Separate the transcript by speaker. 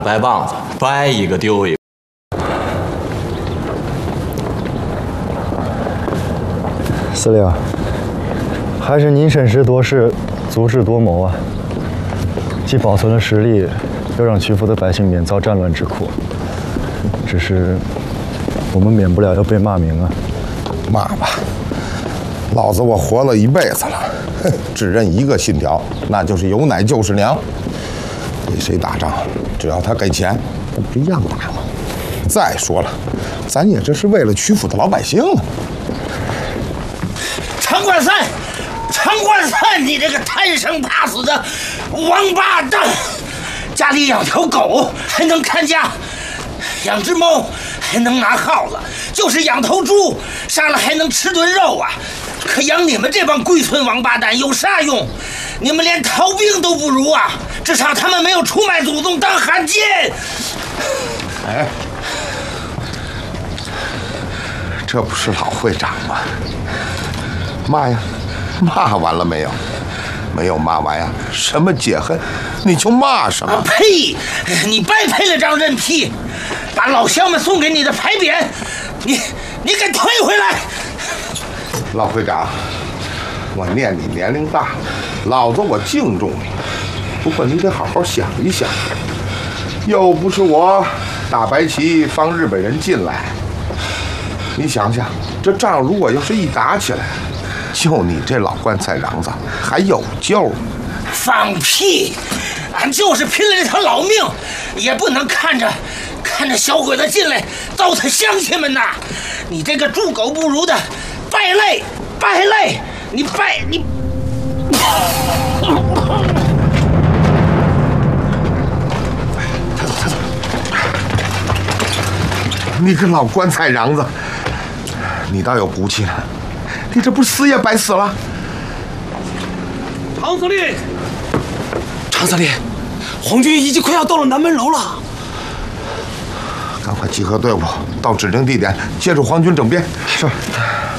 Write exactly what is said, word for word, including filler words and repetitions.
Speaker 1: 白棒子，掰一个丢一个。
Speaker 2: 司令，还是您审时度势，足智多谋啊！既保存了实力，又让曲阜的百姓免遭战乱之苦。只是，我们免不了要被骂名啊！
Speaker 3: 骂吧，老子我活了一辈子了，哼，只认一个信条，那就是有奶就是娘。给谁打仗，只要他给钱，那不一样打吗？再说了，咱也这是为了曲阜的老百姓啊！
Speaker 4: 常冠三，常冠三，你这个贪生怕死的王八蛋！家里养条狗还能看家，养只猫还能拿耗子，就是养头猪杀了还能吃顿肉啊！可养你们这帮龟孙王八蛋有啥用？你们连逃兵都不如啊！至少他们没有出卖祖宗当汉奸。
Speaker 3: 哎，这不是老会长吗？骂呀，骂完了没有？没有骂完呀，什么解恨，你就骂什么。
Speaker 4: 啊、呸！你白赔了张人皮，把老乡们送给你的牌匾，你你给退回来！
Speaker 3: 老会长，我念你年龄大了，老子我敬重你，不过你得好好想一想，又不是我打白旗放日本人进来，你想想，这仗如果要是一打起来，就你这老棺材瓤子还有救吗？
Speaker 4: 放屁！俺就是拼了这条老命，也不能看着看着小鬼子进来糟蹋乡亲们呐！你这个猪狗不如的败类，败类！你败你！
Speaker 3: 你个老棺材瓤子，你倒有骨气了，你这不死也白死了。
Speaker 5: 常司令，常司令，皇军已经快要到了南门楼了。
Speaker 3: 赶快集合队伍，到指定地点，接住皇军整编。
Speaker 2: 是。